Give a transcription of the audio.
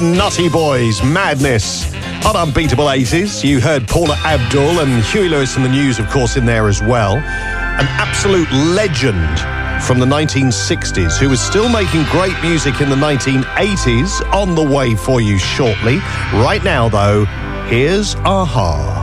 Nutty Boys, Madness. On Unbeatable 80s, you heard Paula Abdul and Huey Lewis and the News, of course, in there as well. An absolute legend from the 1960s who was still making great music in the 1980s, on the way for you shortly. Right now, though, here's A-ha.